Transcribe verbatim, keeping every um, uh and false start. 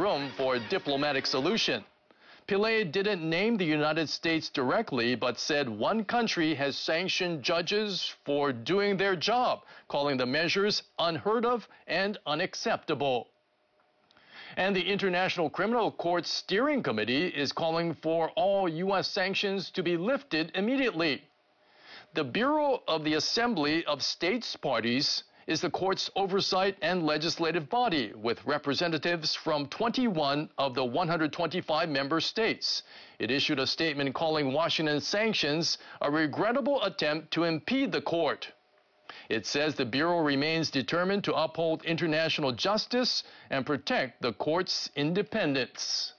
room for a diplomatic solution. Pillay didn't name the United States directly, but said one country has sanctioned judges for doing their job, calling the measures unheard of and unacceptable. And the International Criminal Court Steering Committee is calling for all U S sanctions to be lifted immediately. The Bureau of the Assembly of States Parties is the court's oversight and legislative body, with representatives from twenty-one of the one hundred twenty-five member states. It issued a statement calling Washington's sanctions a regrettable attempt to impede the court. It says the Bureau remains determined to uphold international justice and protect the court's independence.